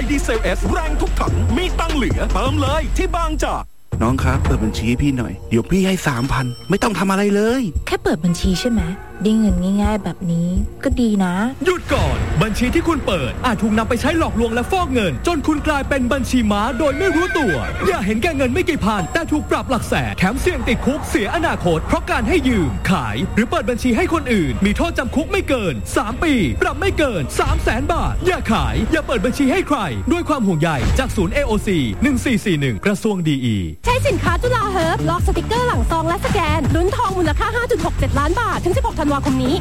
ดีเซล S แรงทุกถังมีตังเหลือเติมเลยที่บางจากน้องครับเปิดบัญชีให้พี่หน่อยเดี๋ยวพี่ให้ 3,000 ไม่ต้องทำอะไรเลยแค่เปิดบัญชีใช่ไหมได้เงินง่ายๆแบบนี้ก็ดีนะหยุดก่อนบัญชีที่คุณเปิดอาจถูกนำไปใช้หลอกลวงและฟอกเงินจนคุณกลายเป็นบัญชีม้าโดยไม่รู้ตัวอย่าเห็นแก่เงินไม่กี่พันแต่ถูกปรับหลักแสนแถมเสี่ยงติดคุกเสียอนาคตเพราะการให้ยืมขายหรือเปิดบัญชีให้คนอื่นมีโทษจำคุกไม่เกิน3 ปีปรับไม่เกิน 300,000 บาทอย่าขายอย่าเปิดบัญชีให้ใครด้วยความห่วงใยจากศูนย์ AOC 1441กระทรวงดีใช้สินค้าจุฬาเฮิร์บล็อกสติกเกอร์หลังซองและสแกนลุ้นทองมูลค่า 5.67 ล้านบาทถึง16 ธันวาคมนี้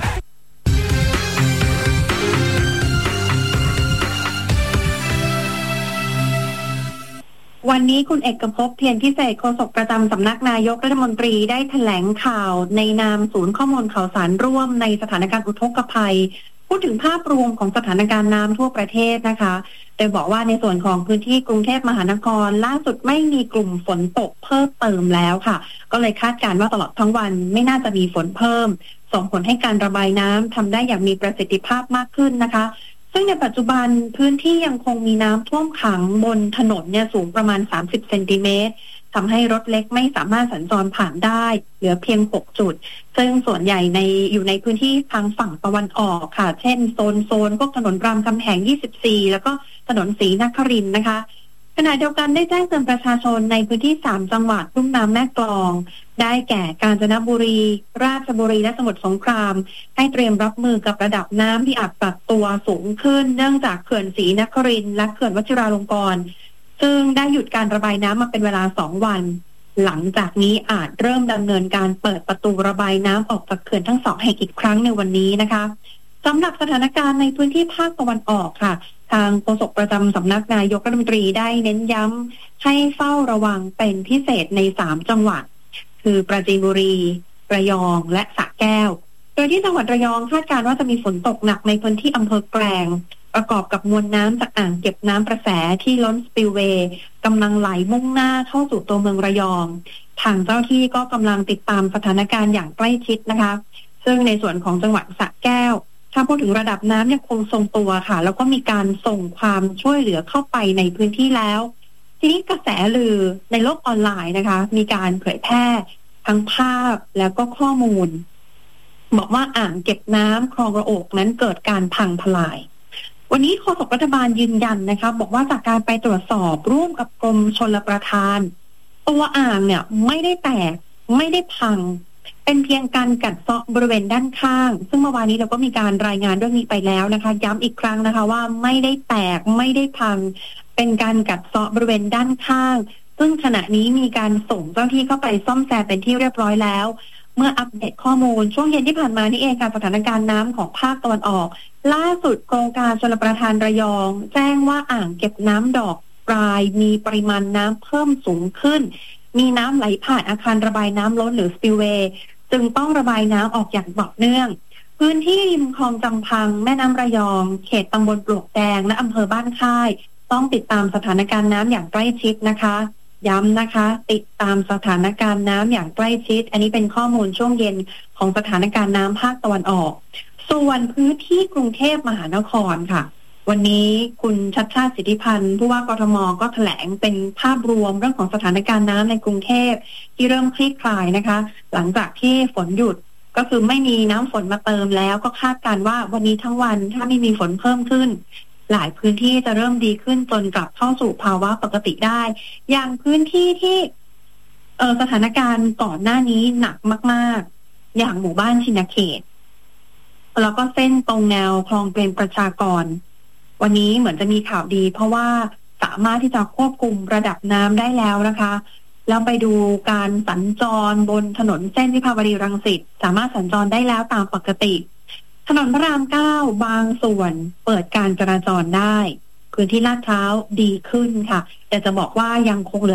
วันนี้คุณเอกภพ เพียรพิเศษโฆษกประจำสำนักนายกรัฐมนตรีได้แถลงข่าวในนามศูนย์ข้อมูลข่าวสารร่วมในสถานการณ์อุทกภัยพูดถึงภาพรวมของสถานการณ์น้ำทั่วประเทศนะคะโดยบอกว่าในส่วนของพื้นที่กรุงเทพมหานครล่าสุดไม่มีกลุ่มฝนตกเพิ่มเติมแล้วค่ะก็เลยคาดการณ์ว่าตลอดทั้งวันไม่น่าจะมีฝนเพิ่มส่งผลให้การระบายน้ำทำได้อย่างมีประสิทธิภาพมากขึ้นนะคะซึ่งในปัจจุบันพื้นที่ยังคงมีน้ำท่วมขังบนถนนเนี่ยสูงประมาณ30 เซนติเมตรทำให้รถเล็กไม่สามารถสัญจรผ่านได้เหลือเพียง6 จุดซึ่งส่วนใหญ่อยู่ในพื้นที่ทางฝั่งตะวันออกค่ะเช่นโซนพวกถนนรามคำแหง24แล้วก็ถนนศรีนครินทร์นะคะขณะเดียวกันได้แจ้งเตือนประชาชนในพื้นที่3 จังหวัดลุ่มน้ำแม่กลองได้แก่กาญจนบุรีราชบุรีและสมุทรสงครามให้เตรียมรับมือกับระดับน้ำที่อาจปรับตัวสูงขึ้นเนื่องจากเขื่อนศรีนครินทร์และเขื่อนวชิราลงกรณ์ซึ่งได้หยุดการระบายน้ำมาเป็นเวลา2 วันหลังจากนี้อาจเริ่มดำเนินการเปิดประตูระบายน้ำออกจากเขื่อนทั้ง2 แห่งอีกครั้งในวันนี้นะคะสำหรับสถานการณ์ในพื้นที่ภาคตะวันออกค่ะทางโฆษกประจำสำนักนายกรัฐมนตรีได้เน้นย้ำให้เฝ้าระวังเป็นพิเศษใน3 จังหวัดคือปราจีนบุรีระยองและสระแก้วโดยที่จังหวัดระยองคาดการณ์ว่าจะมีฝนตกหนักในพื้นที่อำเภอแกลงประกอบกับมวลน้ำจากอ่างเก็บน้ำประแสที่ล้นสปิลเวย์กำลังไหลมุ่งหน้าเข้าสู่ตัวเมืองระยองทางเจ้าที่ก็กำลังติดตามสถานการณ์อย่างใกล้ชิดนะคะซึ่งในส่วนของจังหวัดสระแก้วถ้าพูดถึงระดับน้ำยังคงทรงตัวค่ะแล้วก็มีการส่งความช่วยเหลือเข้าไปในพื้นที่แล้วทีนี้กระแสลือในโลกออนไลน์นะคะมีการเผยแพร่ทั้งภาพแล้วก็ข้อมูลบอกว่าอ่างเก็บน้ำคลองระโอกนั้นเกิดการพังทลายวันนี้โฆษกรัฐบาลยืนยันนะคะบอกว่าจากการไปตรวจสอบร่วมกับกรมชลประทานตัวอ่างเนี่ยไม่ได้แตกไม่ได้พังเป็นเพียงการกัดเซาะบริเวณด้านข้างซึ่งเมื่อวานนี้เราก็มีการรายงานเรื่องนี้ไปแล้วนะคะย้ำอีกครั้งนะคะว่าไม่ได้แตกไม่ได้พังเป็นการกัดเซาะบริเวณด้านข้างซึ่งขณะนี้มีการส่งเจ้าที่เข้าไปซ่อมแซมเป็นที่เรียบร้อยแล้วเมื่ออัปเดตข้อมูลช่วงเย็นที่ผ่านมานี่เองค่ะสถานการณ์น้ำของภาคตะวันออกล่าสุดโครงการชลประทานระยองแจ้งว่าอ่างเก็บน้ำดอกปลายมีปริมาณน้ำเพิ่มสูงขึ้นมีน้ำไหลผ่านอาคารระบายน้ำล้นหรือสปิลเวย์จึงต้องระบายน้ำออกอย่างต่อเนื่องพื้นที่ริมคลองจำพังแม่น้ำระยองเขตตำบลปลวกแดงและอำเภอบ้านค่ายต้องติดตามสถานการณ์น้ำอย่างใกล้ชิดนะคะย้ำนะคะติดตามสถานการณ์น้ำอย่างใกล้ชิดอันนี้เป็นข้อมูลช่วงเย็นของสถานการณ์น้ำภาคตะวันออกส่วนพื้นที่กรุงเทพมหานครค่ะวันนี้คุณชัชชาติ สิทธิพันธ์ผู้ว่ากทมก็แถลงเป็นภาพรวมเรื่องของสถานการณ์น้ำในกรุงเทพที่เริ่มคลี่คลายนะคะหลังจากที่ฝนหยุดก็คือไม่มีน้ำฝนมาเติมแล้วก็คาดการณ์ว่าวันนี้ทั้งวันถ้าไม่มีฝนเพิ่มขึ้นหลายพื้นที่จะเริ่มดีขึ้นจนกลับเข้าสู่ภาวะปกติได้อย่างพื้นที่ที่สถานการณ์ก่อนหน้านี้หนักมากๆอย่างหมู่บ้านชินเขตแล้วก็เส้นตรงแนวคลองเปรมประชากรวันนี้เหมือนจะมีข่าวดีเพราะว่าสามารถที่จะควบคุมระดับน้ำได้แล้วนะคะแล้วไปดูการสัญจรบนถนนเส้นวิภาวดีรังสิตสามารถสัญจรได้แล้วตามปกติถนนพระราม 9บางส่วนเปิดการจราจรได้พื้นที่ลาดพร้าวดีขึ้นค่ะแต่จะบอกว่ายังคงเหลือ